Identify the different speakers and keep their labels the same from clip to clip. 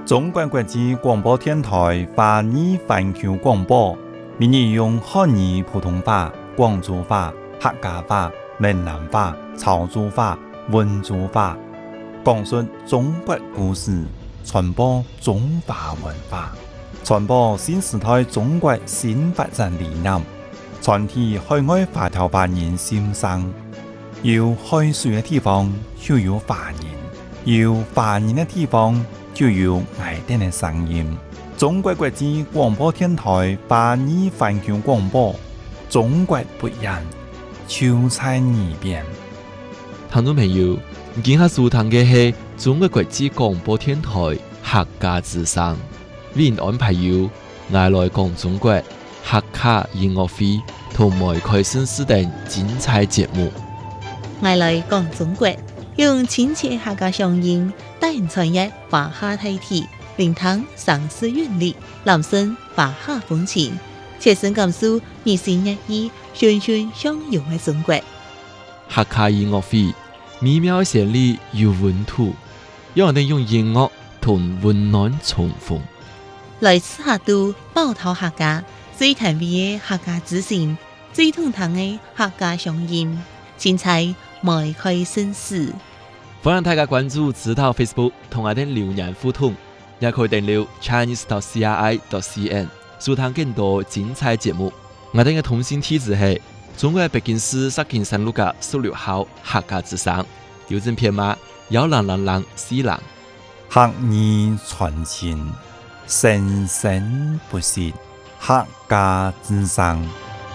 Speaker 1: 中国国际广播电台华语环球广播，每日用汉语普通话、广州话、客家话、闽南话、潮州话、温州话，讲述中国故事，传播中华文化，传播新时代中国新发展理念，传递海外华侨华人心声。有海水的地方就有华人，有华人的地方就有爱丁的声音。中国国际广播电台华语环球广播，中国不一样，就在耳边。
Speaker 2: 听众朋友，今下收听的是中国国际广播电台客家之声，为您安排有爱来讲中国客家音乐会同埋开盛事等精彩节目。
Speaker 3: 爱来讲中国，用亲切客家乡音带人传阅华夏大体，聆听上世韵律，朗诵华夏风情，切身感受日新月异、循循相融的中国。
Speaker 2: 客家音乐会美妙旋律有温度，让人用音乐同温暖重逢。
Speaker 3: 来自客都包头客家最甜美的客家之声，最通透的客家乡音，精彩迈开盛事。
Speaker 2: 欢迎大家关注指导 Facebook 同我哋留言互动，也可以訂閱 chinese.cri.cn 收聽更多精彩節目。我哋嘅通訊地址係中國北京市石景山路嘅16號客家之聲，郵政編碼10004。
Speaker 1: 客語傳情，生生不息，客家之聲。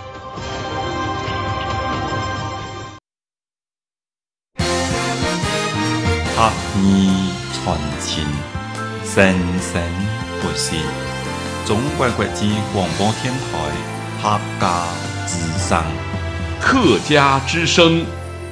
Speaker 1: 客語傳情，生生不息。中國國際廣播電台客家之聲。
Speaker 4: 客家之聲。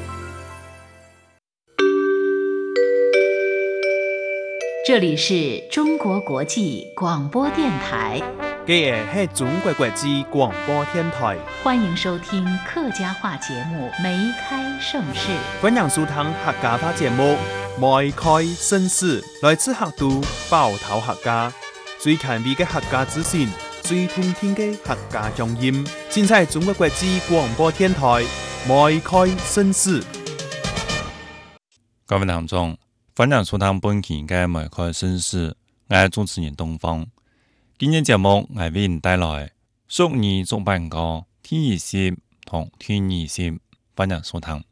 Speaker 5: 这里是中国国际广播电台。
Speaker 6: 这也是中国国际广播电台，
Speaker 5: 欢迎收听客家话节目《梅开盛世》。
Speaker 6: 欢迎收听客家话节目《梅开盛世》，来自客都包头客家，最前卫的客家资讯，最通天的客家乡音，尽在中国国际广播电台《梅开盛世》。
Speaker 1: 各位聽眾，歡迎收聽本期嘅《梅開盛世》，我係主持人東方。今日節目我為您帶來屬於中文歌天意線同天意線，歡迎收聽。